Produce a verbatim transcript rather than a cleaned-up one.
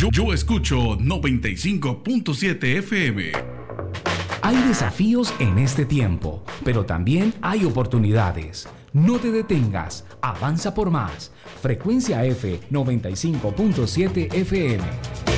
Yo, yo escucho noventa y cinco punto siete F M. Hay desafíos en este tiempo, pero también hay oportunidades. No te detengas, avanza por más. Frecuencia F noventa y cinco punto siete F M.